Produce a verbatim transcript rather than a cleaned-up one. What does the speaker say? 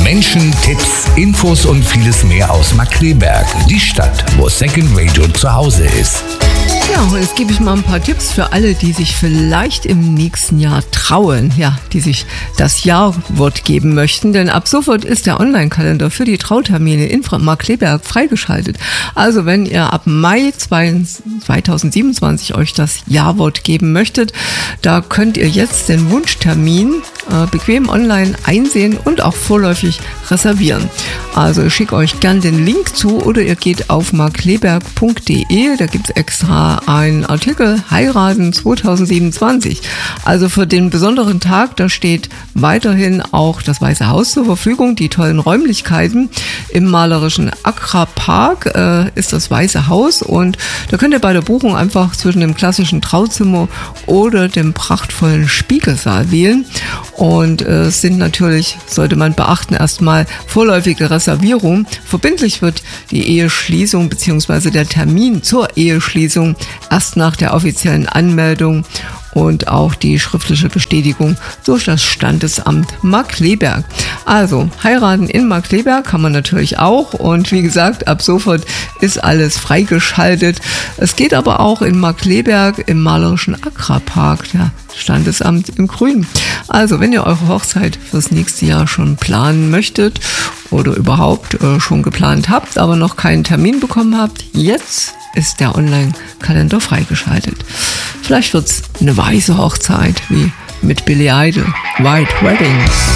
Menschen, Tipps, Infos und vieles mehr aus Markkleeberg, die Stadt, wo Second Radio zu Hause ist. Ja, und jetzt gebe ich mal ein paar Tipps für alle, die sich vielleicht im nächsten Jahr trauen, ja, die sich das Jawort geben möchten, denn ab sofort ist der Online-Kalender für die Trautermine in Markkleeberg freigeschaltet. Also wenn ihr ab Mai zweitausendsiebenundzwanzig euch das Jawort geben möchtet, da könnt ihr jetzt den Wunschtermin äh, bequem online einsehen und auch vorläufig reservieren. Also ich schicke euch gern den Link zu oder ihr geht auf markkleeberg punkt de, da gibt es extra einen Artikel Heiraten zweitausendsiebenundzwanzig. Also für den besonderen Tag, da steht weiterhin auch das Weiße Haus zur Verfügung, die tollen Räumlichkeiten. Im malerischen Accra Park äh, ist das Weiße Haus und da könnt ihr bei der Buchung einfach zwischen dem klassischen Trauzimmer oder dem prachtvollen Spiegelsaal wählen. Und es äh, sind natürlich, sollte man beachten, erstmal vorläufige Reservierungen. Verbindlich wird die Eheschließung bzw. der Termin zur Eheschließung erst nach der offiziellen Anmeldung und auch die schriftliche Bestätigung durch das Standesamt Markkleeberg. Also heiraten in Markkleeberg kann man natürlich auch und wie gesagt, ab sofort ist alles freigeschaltet. Es geht aber auch in Markkleeberg im malerischen Accra Park, der Standesamt im Grün. Also wenn ihr eure Hochzeit fürs nächste Jahr schon planen möchtet oder überhaupt äh, schon geplant habt, aber noch keinen Termin bekommen habt, jetzt ist der Online-Kalender freigeschaltet. Vielleicht wird's eine weiße Hochzeit wie mit Billy Idol, White Wedding.